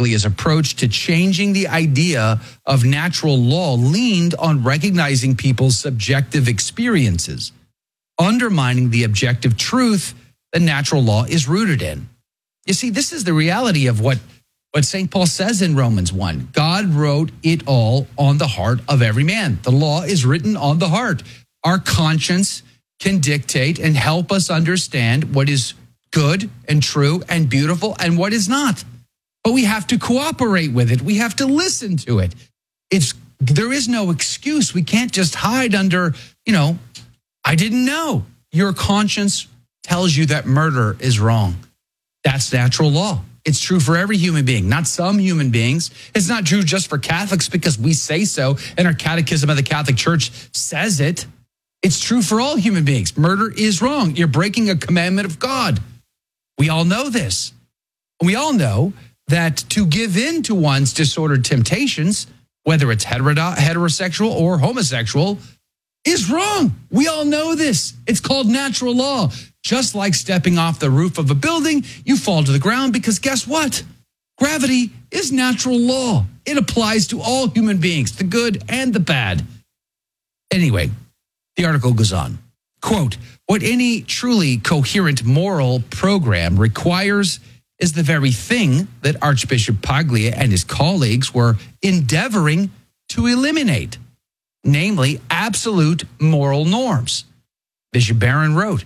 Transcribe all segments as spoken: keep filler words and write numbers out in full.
Paglia's approach to changing the idea of natural law leaned on recognizing people's subjective experiences, undermining the objective truth that natural law is rooted in. You see, this is the reality of what, what Saint Paul says in Romans one. God wrote it all on the heart of every man. The law is written on the heart. Our conscience can dictate and help us understand what is good and true and beautiful and what is not. But we have to cooperate with it. We have to listen to it. It's there is no excuse. We can't just hide under, you know, I didn't know. Your conscience tells you that murder is wrong. That's natural law. It's true for every human being, not some human beings. It's not true just for Catholics because we say so and our Catechism of the Catholic Church says it. It's true for all human beings. Murder is wrong. You're breaking a commandment of God. We all know this. We all know that to give in to one's disordered temptations, whether it's heterosexual or homosexual, is wrong. We all know this. It's called natural law. Just like stepping off the roof of a building, you fall to the ground because guess what? Gravity is natural law. It applies to all human beings, the good and the bad. Anyway, the article goes on. Quote, what any truly coherent moral program requires is the very thing that Archbishop Paglia and his colleagues were endeavoring to eliminate, namely absolute moral norms. Bishop Barron wrote,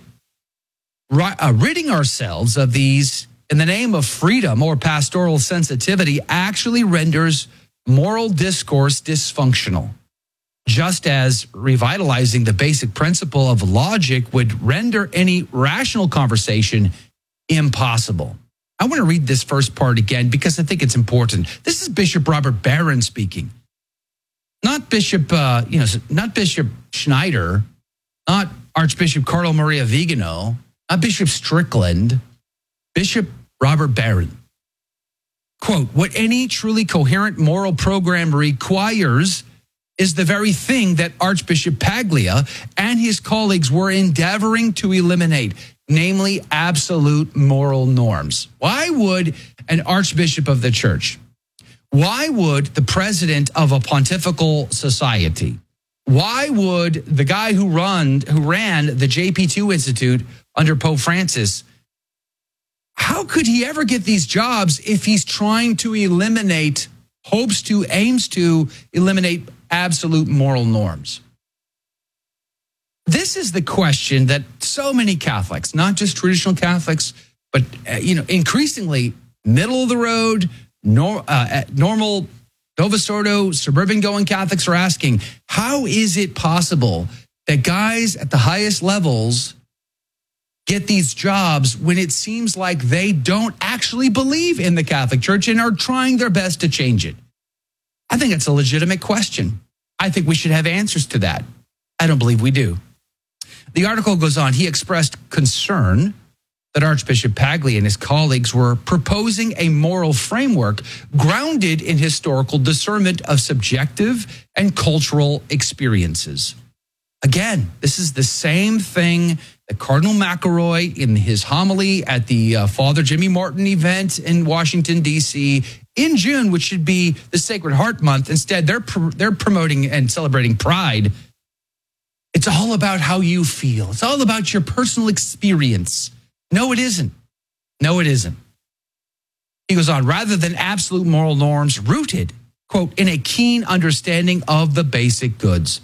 ridding ourselves of these in the name of freedom or pastoral sensitivity actually renders moral discourse dysfunctional, just as revitalizing the basic principle of logic would render any rational conversation impossible. I want to read this first part again because I think it's important. This is Bishop Robert Barron speaking, not Bishop, uh, you know, not Bishop Schneider, not Archbishop Carlo Maria Vigano, not Bishop Strickland, Bishop Robert Barron. Quote, what any truly coherent moral program requires is the very thing that Archbishop Paglia and his colleagues were endeavoring to eliminate, namely absolute moral norms. Why would an archbishop of the church, why would the president of a pontifical society, why would the guy who run who ran the J P two Institute under Pope Francis, how could he ever get these jobs if he's trying to eliminate, hopes to, aims to eliminate absolute moral norms? This is the question that so many Catholics, not just traditional Catholics, but uh, you know, increasingly middle of the road, nor, uh, normal Novus Ordo, suburban going Catholics are asking, how is it possible that guys at the highest levels get these jobs when it seems like they don't actually believe in the Catholic Church and are trying their best to change it? I think it's a legitimate question. I think we should have answers to that. I don't believe we do. The article goes on. He expressed concern that Archbishop Paglia and his colleagues were proposing a moral framework grounded in historical discernment of subjective and cultural experiences. Again, this is the same thing that Cardinal McElroy in his homily at the uh, Father Jimmy Martin event in Washington, D C in June, which should be the Sacred Heart Month. Instead, they're pr- they're promoting and celebrating Pride. It's all about how you feel. It's all about your personal experience. No, it isn't. No, it isn't. He goes on, rather than absolute moral norms rooted, quote, in a keen understanding of the basic goods.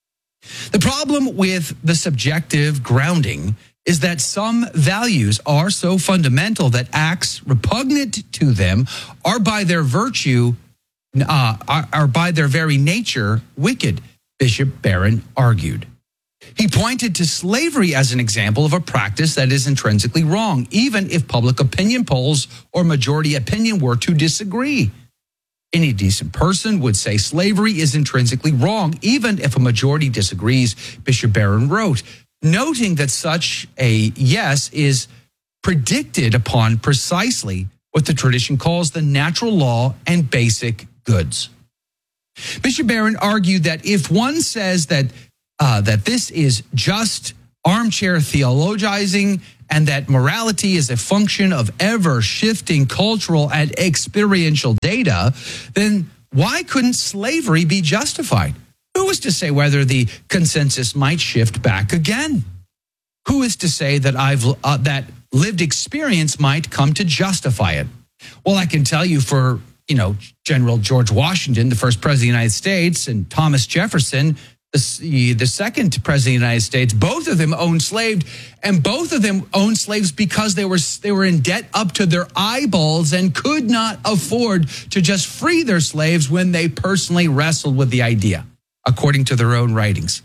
The problem with the subjective grounding is that some values are so fundamental that acts repugnant to them are by their virtue, uh, are, are by their very nature wicked, Bishop Barron argued. He pointed to slavery as an example of a practice that is intrinsically wrong, even if public opinion polls or majority opinion were to disagree. Any decent person would say slavery is intrinsically wrong, even if a majority disagrees, Bishop Barron wrote, noting that such a yes is predicted upon precisely what the tradition calls the natural law and basic goods. Bishop Barron argued that if one says that uh, that this is just armchair theologizing, and that morality is a function of ever-shifting cultural and experiential data, then why couldn't slavery be justified? Who is to say whether the consensus might shift back again? Who is to say that I've uh, that lived experience might come to justify it? Well, I can tell you for, you know, General George Washington, the first president of the United States, and Thomas Jefferson, the, the second president of the United States, both of them owned slaves, and both of them owned slaves because they were they were in debt up to their eyeballs and could not afford to just free their slaves when they personally wrestled with the idea, according to their own writings.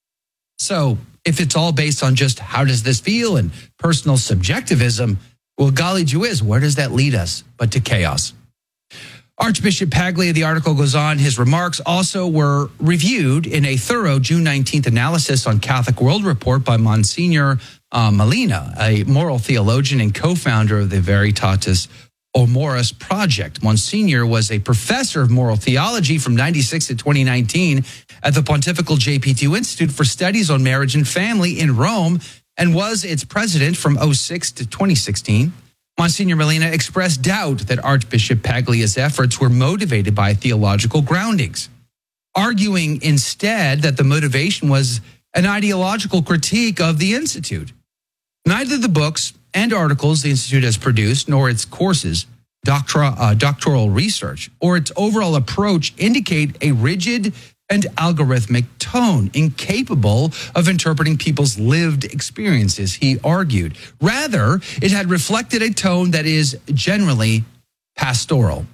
So if it's all based on just how does this feel and personal subjectivism, well, golly gee whiz, where does that lead us but to chaos? Archbishop Paglia, the article goes on, his remarks also were reviewed in a thorough June nineteenth analysis on Catholic World Report by Monsignor uh, Molina, a moral theologian and co-founder of the Veritatis Amoris Project. Monsignor was a professor of moral theology from ninety-six to twenty nineteen at the Pontifical J P two Institute for Studies on Marriage and Family in Rome and was its president from oh six to twenty sixteen. Monsignor Molina expressed doubt that Archbishop Paglia's efforts were motivated by theological groundings, arguing instead that the motivation was an ideological critique of the Institute. Neither the books and articles the Institute has produced, nor its courses, doctora, uh, doctoral research, or its overall approach indicate a rigid and algorithmic tone, incapable of interpreting people's lived experiences, he argued. Rather, it had reflected a tone that is generally pastoral.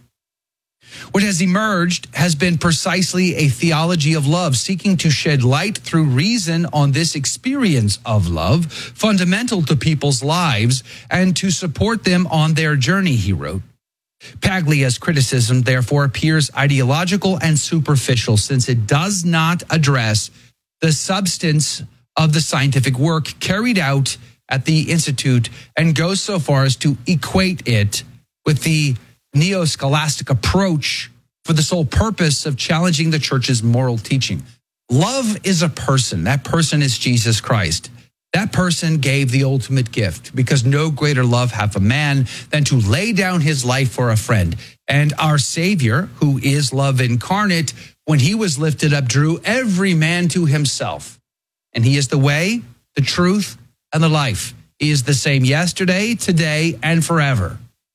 What has emerged has been precisely a theology of love, seeking to shed light through reason on this experience of love, fundamental to people's lives, and to support them on their journey, he wrote. Paglia's criticism, therefore, appears ideological and superficial, since it does not address the substance of the scientific work carried out at the Institute and goes so far as to equate it with the neo-scholastic approach for the sole purpose of challenging the church's moral teaching. Love is a person. That person is Jesus Christ. That person gave the ultimate gift, because no greater love hath a man than to lay down his life for a friend. And our Savior, who is love incarnate, when he was lifted up, drew every man to himself. And he is the way, the truth, and the life. He is the same yesterday, today, and forever.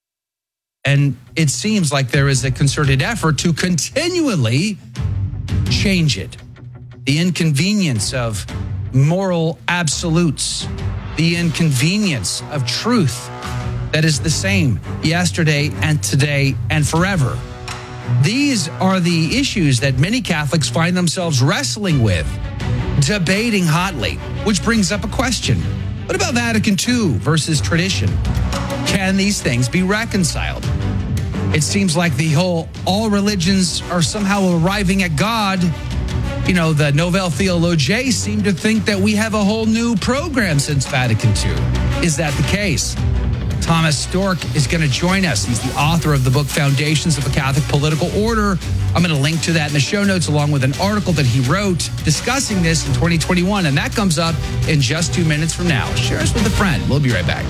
And it seems like there is a concerted effort to continually change it. The inconvenience of moral absolutes, the inconvenience of truth that is the same yesterday and today and forever. These are the issues that many Catholics find themselves wrestling with, debating hotly, which brings up a question. What about Vatican Two versus tradition? Can these things be reconciled? It seems like the whole all religions are somehow arriving at God. You know, the Nouvelle Theologie seem to think that we have a whole new program since Vatican Two. Is that the case? Thomas Stork is going to join us. He's the author of the book Foundations of a Catholic Political Order. I'm going to link to that in the show notes, along with an article that he wrote discussing this in twenty twenty-one. And that comes up in just two minutes from now. Share us with a friend. We'll be right back.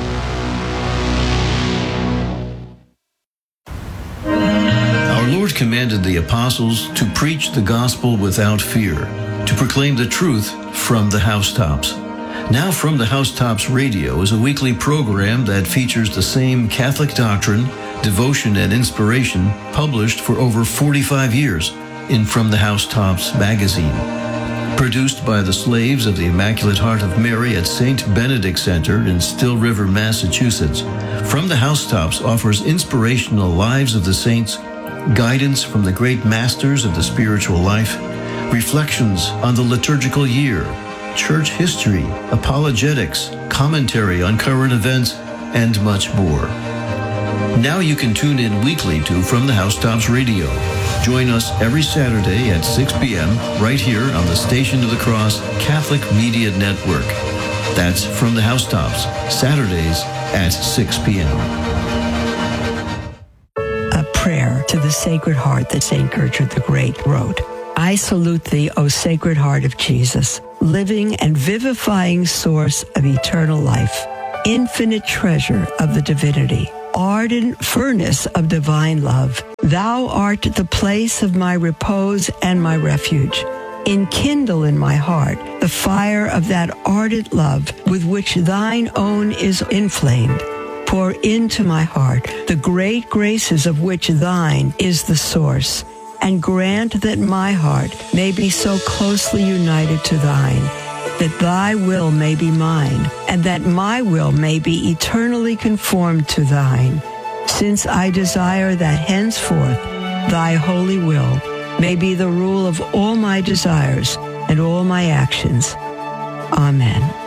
Our Lord commanded the apostles to preach the gospel without fear, to proclaim the truth from the housetops. Now From the Housetops Radio is a weekly program that features the same Catholic doctrine, devotion, and inspiration published for over forty-five years in From the Housetops magazine. Produced by the slaves of the Immaculate Heart of Mary at Saint Benedict Center in Still River, Massachusetts, From the Housetops offers inspirational lives of the saints, guidance from the great masters of the spiritual life, reflections on the liturgical year, church history, apologetics, commentary on current events, and much more. Now you can tune in weekly to From the Housetops Radio. Join us every Saturday at six p.m. right here on the Station of the Cross Catholic Media Network. That's From the Housetops, Saturdays at six p.m. A prayer to the Sacred Heart that Saint Gertrude the Great wrote. I salute thee, O Sacred Heart of Jesus, living and vivifying source of eternal life, infinite treasure of the divinity, ardent furnace of divine love. Thou art the place of my repose and my refuge. Enkindle in my heart the fire of that ardent love with which thine own is inflamed. Pour into my heart the great graces of which thine is the source, and grant that my heart may be so closely united to thine, that thy will may be mine, and that my will may be eternally conformed to thine, since I desire that henceforth thy holy will may be the rule of all my desires and all my actions. Amen.